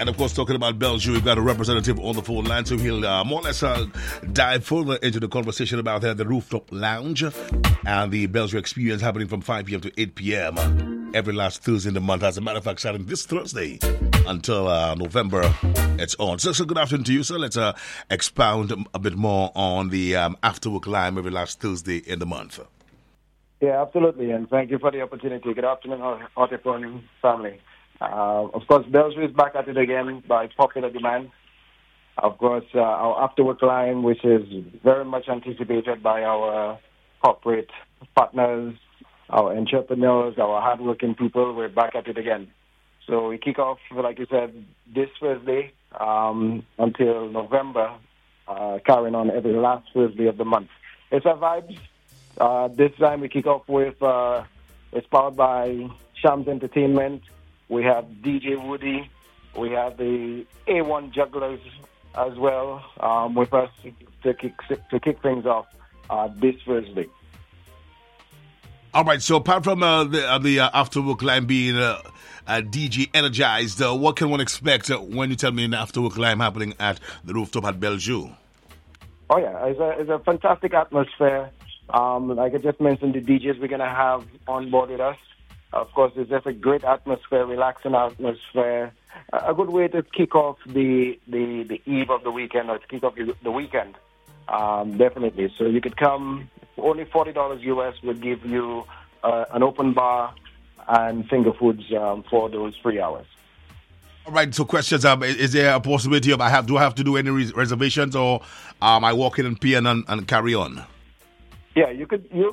And of course, talking about Belgium, we've got a representative on the phone line, so he'll more or less dive further into the conversation about the rooftop lounge and the Belgium experience happening from 5 p.m. to 8 p.m. every last Thursday in the month. As a matter of fact, starting this Thursday until November, it's on. So good afternoon to you, sir. Let's expound a bit more on the after-work line every last Thursday in the month. Yeah, absolutely, and thank you for the opportunity. Good afternoon, Autophone family. Of course, Belgium is back at it again by popular demand. Of course, our after-work line, which is very much anticipated by our corporate partners, our entrepreneurs, our hardworking people, we're back at it again. So we kick off, like you said, this Thursday until November, carrying on every last Thursday of the month. It's our vibes. This time we kick off with, it's powered by Shams Entertainment. We have DJ Woody. We have the A1 Jugglers as well with us to kick things off this Thursday. All right, so apart from the after-work line being DJ energized, what can one expect when you tell me an after-work line happening at the rooftop at Belgium? Oh, yeah, it's a fantastic atmosphere. Like I just mentioned, the DJs we're going to have on board with us. Of course, it's just a great atmosphere, relaxing atmosphere, a good way to kick off the eve of the weekend or to kick off the weekend, definitely. So you could come, only $40 US would give you an open bar and finger foods for those 3 hours. All right, so questions, is there a possibility of do I have to do any reservations, or I walk in and pay and carry on? Yeah, you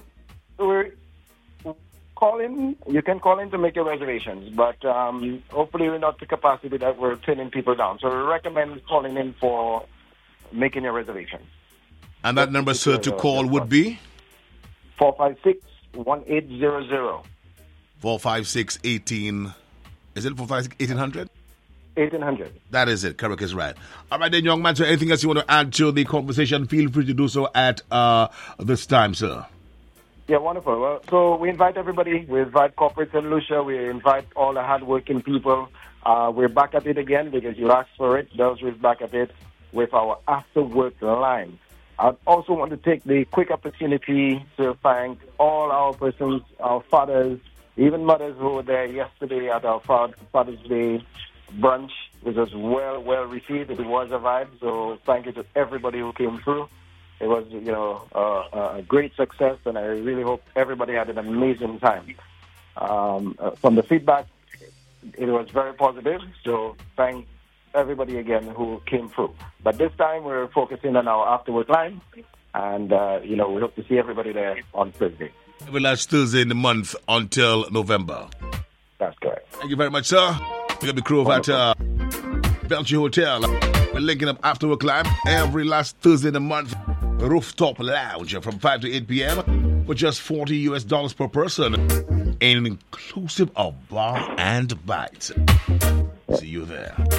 can call in to make your reservations, but hopefully we're not the capacity that we're turning people down. So we recommend calling in for making your reservations. And that number, sir, to call would be? 456-1800. 456-18... Is it 456-1800? 1800. That is it. Correct is right. All right, then, young man, so anything else you want to add to the conversation, feel free to do so at this time, sir. Yeah, wonderful. Well, so we invite everybody. We invite Corporate St. Lucia. We invite all the hardworking people. We're back at it again because you asked for it. Belgium is back at it with our after-work line. I also want to take the quick opportunity to thank all our persons, our fathers, even mothers who were there yesterday at our Father's Day brunch, which was well received. It was a vibe. So thank you to everybody who came through. It was, a great success, and I really hope everybody had an amazing time. From the feedback, it was very positive, so thank everybody again who came through. But this time, we're focusing on our after-work line, and, we hope to see everybody there on Thursday. Every last Thursday in the month until November. That's correct. Thank you very much, sir. We got the crew at Belgium Hotel. We're linking up after-work line every last Thursday in the month. Rooftop lounge from 5 to 8 p.m. for just $40 US per person, and inclusive of bar and bites. See you there.